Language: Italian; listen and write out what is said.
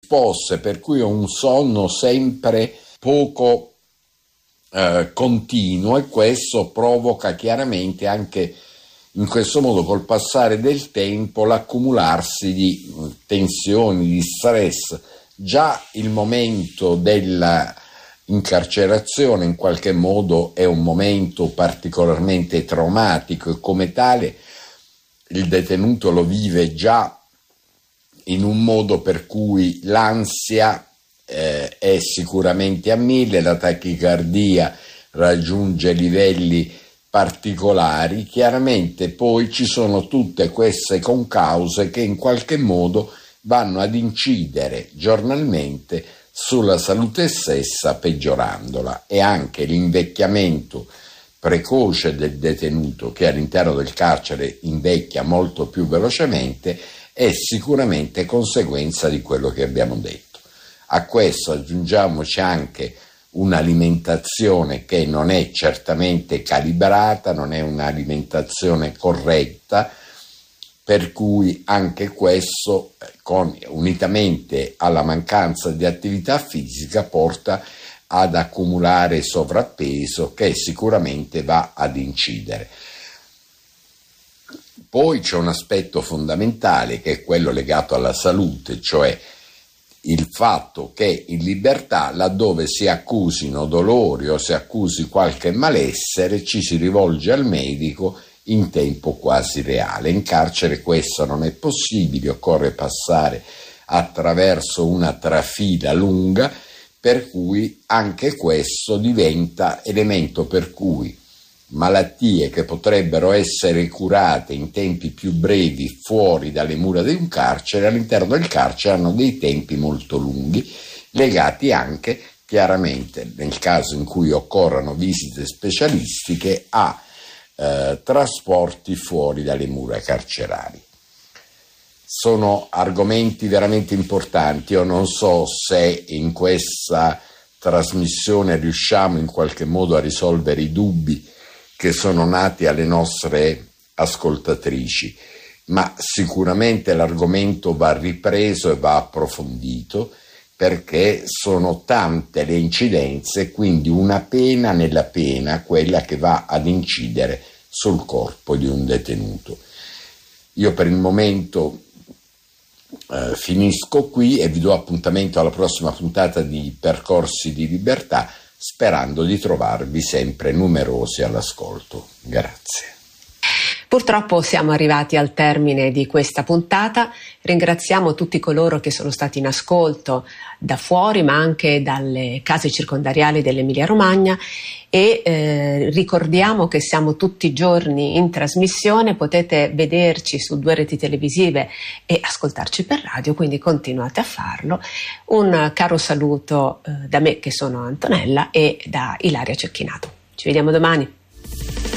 risposte, per cui ho un sonno sempre poco continuo, e questo provoca chiaramente anche in questo modo, col passare del tempo, l'accumularsi di tensioni, di stress. Già il momento della incarcerazione in qualche modo è un momento particolarmente traumatico, e come tale il detenuto lo vive già in un modo per cui l'ansia è sicuramente a 1000, la tachicardia raggiunge livelli particolari. Chiaramente poi ci sono tutte queste concause che in qualche modo vanno ad incidere giornalmente sulla salute stessa, peggiorandola, e anche l'invecchiamento precoce del detenuto, che all'interno del carcere invecchia molto più velocemente, è sicuramente conseguenza di quello che abbiamo detto. A questo aggiungiamoci anche un'alimentazione che non è certamente calibrata, non è un'alimentazione corretta, per cui anche questo, unitamente alla mancanza di attività fisica, porta ad accumulare sovrappeso, che sicuramente va ad incidere. Poi c'è un aspetto fondamentale, che è quello legato alla salute, cioè il fatto che in libertà, laddove si accusino dolori o si accusi qualche malessere, ci si rivolge al medico in tempo quasi reale. In carcere questo non è possibile, occorre passare attraverso una trafila lunga, per cui anche questo diventa elemento per cui malattie che potrebbero essere curate in tempi più brevi fuori dalle mura di un carcere, all'interno del carcere hanno dei tempi molto lunghi, legati anche chiaramente, nel caso in cui occorrano visite specialistiche, a trasporti fuori dalle mura carcerarie. Sono argomenti veramente importanti. Io non so se in questa trasmissione riusciamo in qualche modo a risolvere i dubbi che sono nati alle nostre ascoltatrici, ma sicuramente l'argomento va ripreso e va approfondito, perché sono tante le incidenze, quindi una pena nella pena, quella che va ad incidere sul corpo di un detenuto. Io per il momento finisco qui e vi do appuntamento alla prossima puntata di Percorsi di Libertà, sperando di trovarvi sempre numerosi all'ascolto. Grazie. Purtroppo siamo arrivati al termine di questa puntata. Ringraziamo tutti coloro che sono stati in ascolto da fuori, ma anche dalle case circondariali dell'Emilia Romagna, e ricordiamo che siamo tutti i giorni in trasmissione, potete vederci su 2 reti televisive e ascoltarci per radio, quindi continuate a farlo. Un caro saluto da me, che sono Antonella, e da Ilaria Cecchinato. Ci vediamo domani.